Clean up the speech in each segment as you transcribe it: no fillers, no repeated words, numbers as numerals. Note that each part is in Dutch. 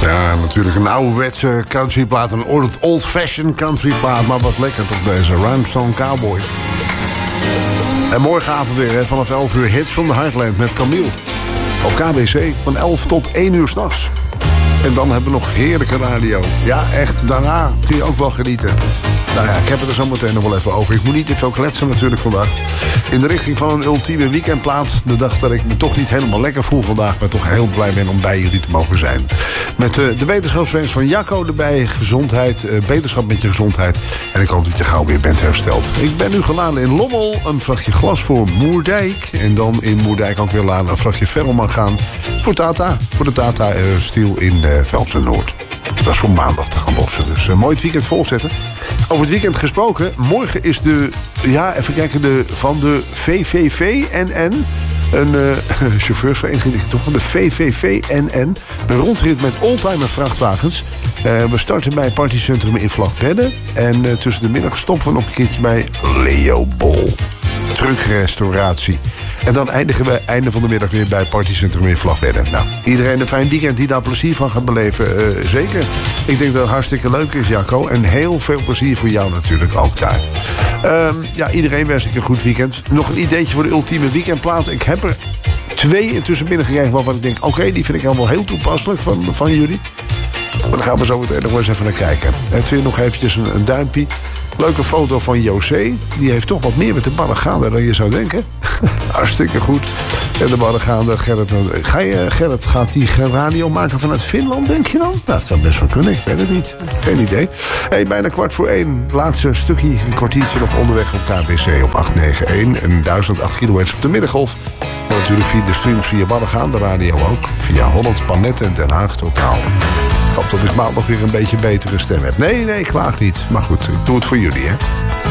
Ja, natuurlijk een ouderwetse countryplaat. Een old-fashioned countryplaat. Maar wat lekker toch deze Rhinestone Cowboy. En morgenavond weer hè, vanaf 11 uur Hits from the Heartland met Camille. Op KBC van 11 tot 1 uur 's nachts. En dan hebben we nog heerlijke radio. Ja, echt, daarna kun je ook wel genieten. Nou ja, ik heb het er zo meteen nog wel even over. Ik moet niet te veel kletsen natuurlijk vandaag. In de richting van een ultieme weekendplaat. De dag dat ik me toch niet helemaal lekker voel vandaag. Maar toch heel blij ben om bij jullie te mogen zijn. Met de wetenschapswens van Jacco erbij. Gezondheid, beterschap met je gezondheid. En ik hoop dat je gauw weer bent hersteld. Ik ben nu geladen in Lommel. Een vrachtje glas voor Moerdijk. En dan in Moerdijk ook weer laden een vrachtje Verrelman gaan. Voor Tata. Voor de Tata Steel in Velsen Noord. Dat is voor maandag te gaan lossen. Dus mooi het weekend volzetten. Over het weekend gesproken. Morgen is van de VVV-NN. Een chauffeursvereniging, toch van de VVV-NN. Een rondrit met oldtimer vrachtwagens. We starten bij Partycentrum in Vlagtwedde. En tussen de middag stoppen we nog een keertje bij Leo Bol. Truckrestauratie. En dan eindigen we einde van de middag weer bij Partycentrum in Vlagtwedde. Nou, iedereen een fijn weekend die daar plezier van gaat beleven. Zeker. Ik denk dat het hartstikke leuk is, Jacco. En heel veel plezier voor jou natuurlijk ook daar. Iedereen wens ik een goed weekend. Nog een ideetje voor de ultieme weekendplaat. Ik heb er 2 intussen binnengekregen waarvan ik denk... Oké, die vind ik allemaal heel toepasselijk van jullie. Maar dan gaan we zo meteen nog eens even naar kijken. En weer nog eventjes een duimpje. Leuke foto van José. Die heeft toch wat meer met de ballen gaande dan je zou denken. Hartstikke goed. En de ballen gaande. Gerrit, gaat die radio maken vanuit Finland, denk je dan? Nou, dat zou best wel kunnen. Ik weet het niet. Geen idee. Hey, bijna 1:15. Laatste stukje. Een kwartiertje nog onderweg op KBC op 891. En 1008 kilohertz op de middengolf. En natuurlijk via de streams via ballen gaande radio ook. Via Holland, Panet en Den Haag totaal. Ik hoop dat ik maandag weer een beetje betere stem heb. Nee, ik klaag niet. Maar goed, ik doe het voor jullie, hè.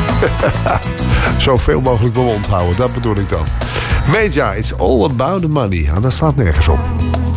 Zoveel mogelijk wel onthouden, dat bedoel ik dan. Media, it's all about the money. Nou, dat staat nergens op.